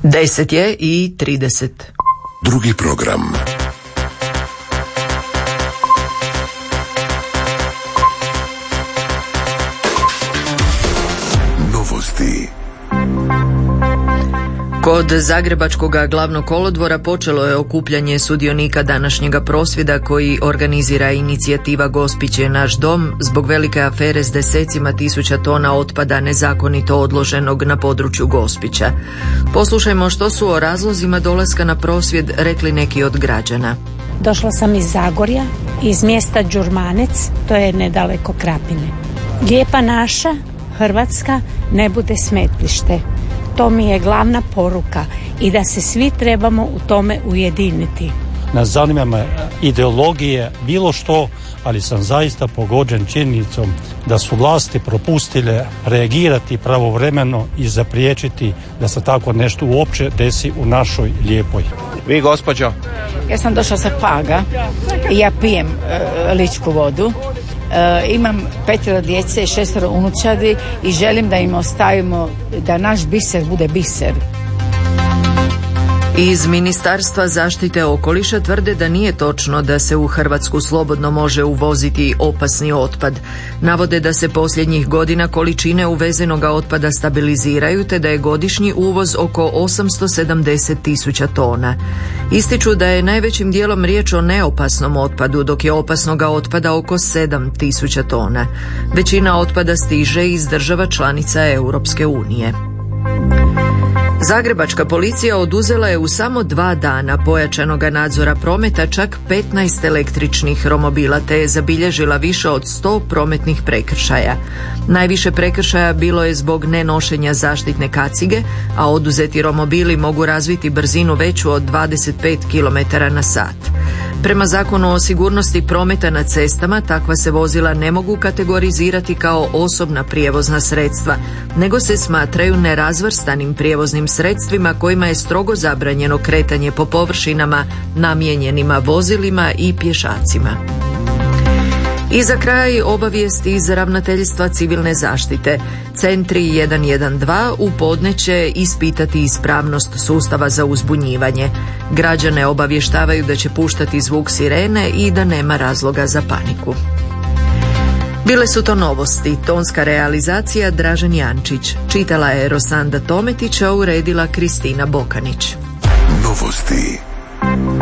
10:30. Drugi program. Novosti. Kod Zagrebačkog glavnog kolodvora počelo je okupljanje sudionika današnjega prosvjeda koji organizira inicijativa Gospić je naš dom zbog velike afere s desecima tisuća tona otpada nezakonito odloženog na području Gospića. Poslušajmo što su o razlozima dolaska na prosvjed rekli neki od građana. Došla sam iz Zagorja, iz mjesta Đurmanec, to je nedaleko Krapine. Lijepa naša Hrvatska ne bude smetlište. To mi je glavna poruka i da se svi trebamo u tome ujediniti. Ne zanima me ideologije, bilo što, ali sam zaista pogođen činjenicom da su vlasti propustile reagirati pravovremeno i zapriječiti da se tako nešto uopće desi u našoj lijepoj. Vi, gospođo? Ja sam došla sa Paga i ja pijem ličku vodu. Imam 5 djece i 6 unučadi i želim da im ostavimo da naš biser bude biser. Iz Ministarstva zaštite okoliša tvrde da nije točno da se u Hrvatsku slobodno može uvoziti opasni otpad. Navode da se posljednjih godina količine uvezenoga otpada stabiliziraju te da je godišnji uvoz oko 870 tisuća tona. Ističu da je najvećim dijelom riječ o neopasnom otpadu, dok je opasnoga otpada oko 7 tisuća tona. Većina otpada stiže iz država članica Europske unije. Zagrebačka policija oduzela je u samo 2 dana pojačanoga nadzora prometa čak 15 električnih romobila te je zabilježila više od 100 prometnih prekršaja. Najviše prekršaja bilo je zbog nenošenja zaštitne kacige, a oduzeti romobili mogu razviti brzinu veću od 25 km/h. Prema Zakonu o sigurnosti prometa na cestama takva se vozila ne mogu kategorizirati kao osobna prijevozna sredstva, nego se smatraju nerazvrstanim prijevoznim sredstvima kojima je strogo zabranjeno kretanje po površinama namijenjenima vozilima i pješacima. I za kraj obavijesti iz Ravnateljstva civilne zaštite. Centri 112 u podne će ispitati ispravnost sustava za uzbunjivanje. Građane obavještavaju da će puštati zvuk sirene i da nema razloga za paniku. Bile su to novosti, tonska realizacija Dražen Jančić, čitala je Rosanda Tometić, a uredila Kristina Bokanić. Novosti.